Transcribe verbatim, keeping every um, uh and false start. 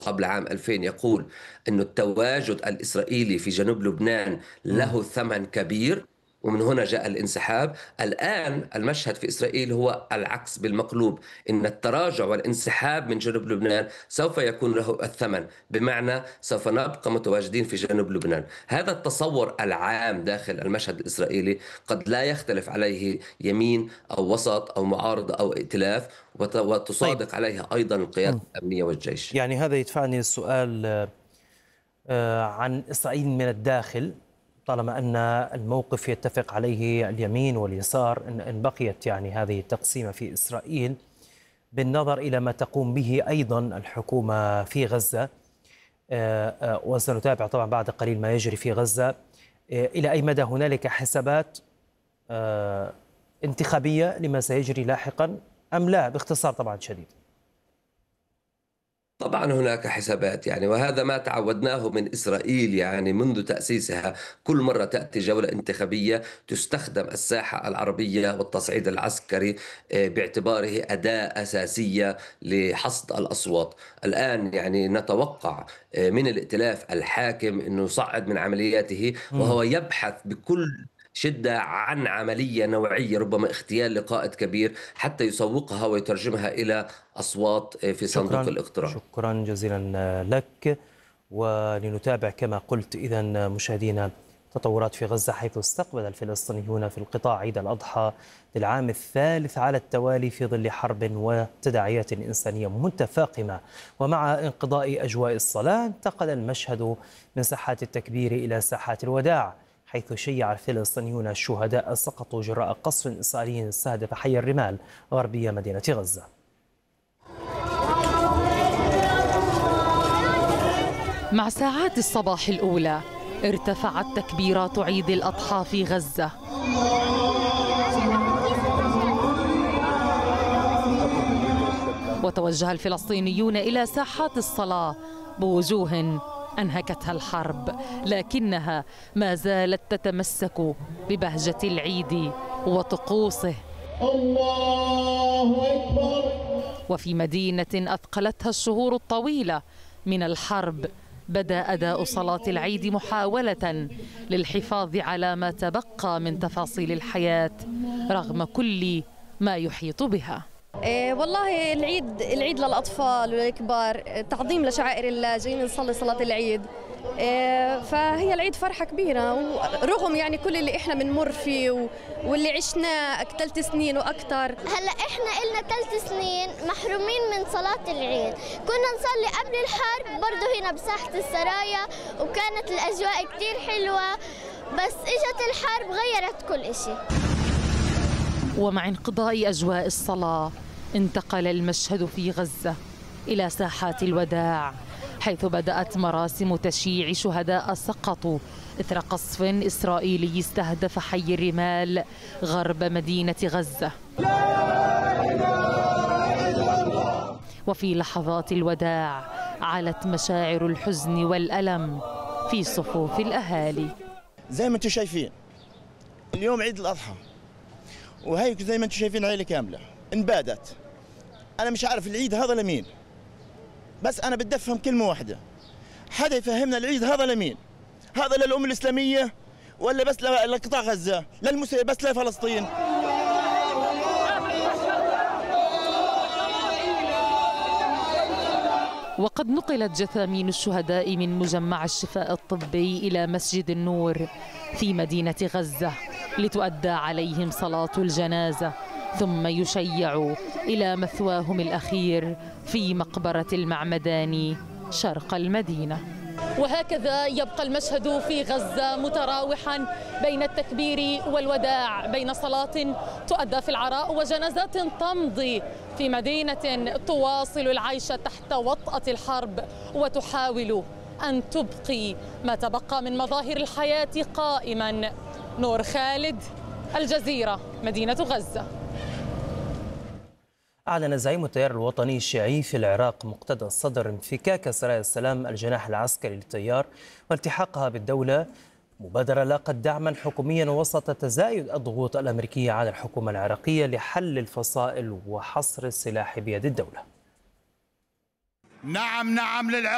قبل عام ألفين يقول أن التواجد الإسرائيلي في جنوب لبنان مم. له ثمن كبير، ومن هنا جاء الانسحاب. الآن المشهد في إسرائيل هو العكس بالمقلوب، إن التراجع والانسحاب من جنوب لبنان سوف يكون له الثمن، بمعنى سوف نبقى متواجدين في جنوب لبنان. هذا التصور العام داخل المشهد الإسرائيلي قد لا يختلف عليه يمين أو وسط أو معارضة أو ائتلاف، وت- طيب. وتصادق عليها أيضا القيادة مم. الأمنية والجيش. يعني هذا يدفعني السؤال آه، عن إسرائيل من الداخل، طالما أن الموقف يتفق عليه اليمين واليسار، إن إن بقيت يعني هذه التقسيمة في إسرائيل بالنظر إلى ما تقوم به أيضا الحكومة في غزة. آه، آه، وسنتابع طبعا بعد قليل ما يجري في غزة. آه، إلى أي مدى هنالك حسابات آه، انتخابية لما سيجري لاحقا أم لا، باختصار طبعا شديد؟ طبعا هناك حسابات، يعني وهذا ما تعودناه من إسرائيل يعني منذ تأسيسها. كل مرة تأتي جولة انتخابية تستخدم الساحة العربية والتصعيد العسكري آه، باعتباره أداة أساسية لحصد الأصوات. الآن يعني نتوقع آه، من الائتلاف الحاكم أنه يصعد من عملياته، مم. وهو يبحث بكل شدة عن عملية نوعية، ربما اغتيال لقائد كبير حتى يسوقها ويترجمها إلى أصوات في صندوق شكرا الاقتراع. شكرا جزيلا لك. ولنتابع كما قلت إذا مشاهدينا تطورات في غزة، حيث استقبل الفلسطينيون في القطاع عيد الأضحى للعام الثالث على التوالي في ظل حرب وتداعيات إنسانية متفاقمة. ومع انقضاء أجواء الصلاة انتقل المشهد من ساحات التكبير إلى ساحات الوداع، حيث شيع الفلسطينيون الشهداء سقطوا جراء قصف إسرائيلي استهدف حي الرمال غربية مدينة غزة. مع ساعات الصباح الأولى ارتفعت تكبيرات عيد الأضحى في غزة، وتوجه الفلسطينيون إلى ساحات الصلاة بوجوه أنهكتها الحرب، لكنها ما زالت تتمسك ببهجة العيد وطقوسه. الله أكبر. وفي مدينة أثقلتها الشهور الطويلة من الحرب بدأ أداء صلاة العيد محاولة للحفاظ على ما تبقى من تفاصيل الحياة رغم كل ما يحيط بها. إيه والله العيد العيد للأطفال والكبار، تعظيم لشعائر الله، جايين نصلي صلاة العيد. إيه فهي العيد فرحة كبيرة، ورغم يعني كل اللي احنا بنمر فيه واللي عشناه ثلاث سنين وأكثر. هلا احنا إلنا ثلاث سنين محرومين من صلاة العيد، كنا نصلي قبل الحرب برضه هنا بساحة السرايا وكانت الأجواء كتير حلوة، بس اجت الحرب غيرت كل إشي. ومع انقضاء أجواء الصلاة انتقل المشهد في غزة إلى ساحات الوداع، حيث بدأت مراسم تشييع شهداء سقطوا إثر قصف إسرائيلي استهدف حي الرمال غرب مدينة غزة. وفي لحظات الوداع علت مشاعر الحزن والألم في صفوف الأهالي. زي ما انتم شايفين اليوم عيد الأضحى، وهيك زي ما انتم شايفين عيلة كاملة انبادت. أنا مش عارف العيد هذا لمين، بس أنا بدي أفهم كلمة واحدة، حدا يفهمنا العيد هذا لمين؟ هذا للأمة الإسلامية ولا بس لقطاع غزة؟ للمسلمين بس لفلسطين؟ وقد نقلت جثامين الشهداء من مجمع الشفاء الطبي إلى مسجد النور في مدينة غزة لتؤدى عليهم صلاة الجنازة، ثم يشيعوا إلى مثواهم الأخير في مقبرة المعمداني شرق المدينة. وهكذا يبقى المشهد في غزة متراوحا بين التكبير والوداع، بين صلاة تؤدى في العراء وجنازات تمضي في مدينة تواصل العيش تحت وطأة الحرب وتحاول أن تبقي ما تبقى من مظاهر الحياة قائما. نور خالد، الجزيرة، مدينة غزة. أعلن زعيم التيار الوطني الشيعي في العراق مقتدى الصدر انفكاك سرايا السلام الجناح العسكري للتيار والتحاقها بالدولة، مبادرة لاقت دعما حكوميا وسط تزايد الضغوط الأمريكية على الحكومة العراقية لحل الفصائل وحصر السلاح بيد الدولة. نعم نعم للعراق.